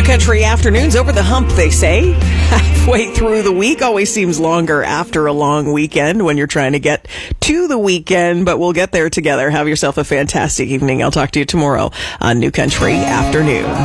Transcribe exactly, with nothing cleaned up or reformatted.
Country afternoons over the hump, they say. Halfway through the week always seems longer after a long weekend when you're trying to get to the weekend, but we'll get there together. Have yourself a fantastic evening. I'll talk to you tomorrow on New Country Afternoon.